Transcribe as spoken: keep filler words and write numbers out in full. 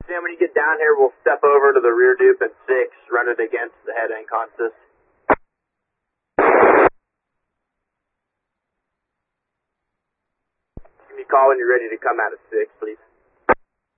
Jim, when you get down here, we'll step over to the rear dupe at six, run it against the head end consist. Give me a call when you're ready to come out at six, please.